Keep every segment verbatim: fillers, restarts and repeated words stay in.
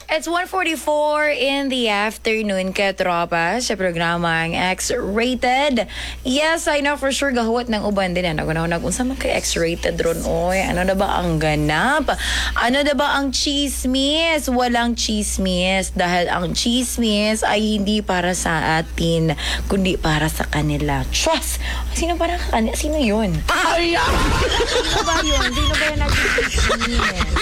It's one forty-four in the afternoon, katropa, sa programang X-Rated. Yes, I know for sure gahuwat ng uban din. Ano na unsa man kay X-Rated ron, oy. Ano na ba ang ganap? Ano na ba ang chismis? Walang chismis dahil ang chismis ay hindi para sa atin, kundi para sa kanila. Trust! Sino para sa kanila? Sino yun? Ay! Sino ba yun? Sino ba yun nag-chismis?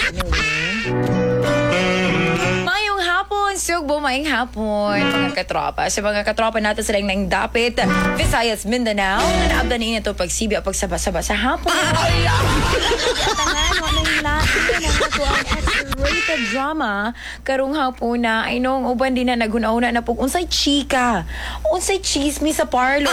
Mayong hapon, sugbo, mayong hapon, mga katropa. Sa mga katropa natin silang nang dapit, Visayas, Mindanao, naabda niya ito pagsibya, pagsaba-saba sa hapon. Tangan, wala yung lahat na ito ang X-Rated drama. Karong hapon na, ay nung uban din na nagunauna na po, unsay chika, unsay chismis sa parlor.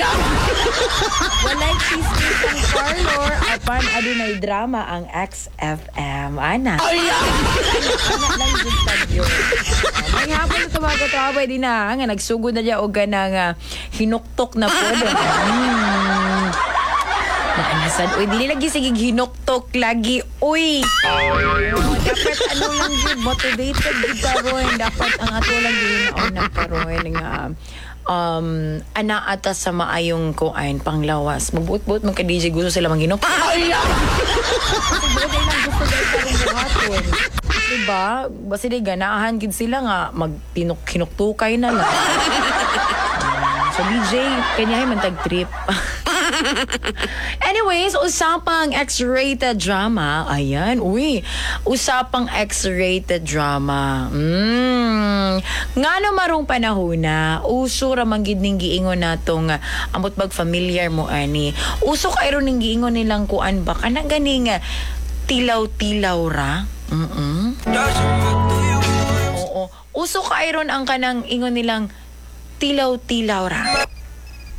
Walay chismis ang parlor, apan adunay drama ang X F M. Ana. Ana lang yung tagyo. May hapon na ito mga katrabay din na, nga nagsugod na niya o ganang uh, hinuktok na po. Hmm. Naanasan, uy, dili lagi sige hinuktok lagi, uy. Oh, dapat ano lang yun, motivated yun karoon. Dapat ang ato lang yun na karoon nga um, ana ata sa maayong kuain panglawas. Magbuot-buot mga ka-D J gusto sila manghinuktok. Kasi buot ay lang gusto dahil parang buhaton. Diba? Basta di ganahan gid sila nga magtinuk-hinuktukay na lang. So D J, kanya ay mantag-trip. Anyways, usapang X-rated drama. Ayan, uy. Usapang X-rated drama. Mm. Nga no marong panahon na, uso ramang gid ning giingon natong uh, amot bag familiar mo ani. Uso kay ron ning giingon nilang kuan ba kana ganing uh, tilaw-tilaw ra. Mm. Oo. Uso kay ron ang kanang ingon nilang tilaw-tilaw ra.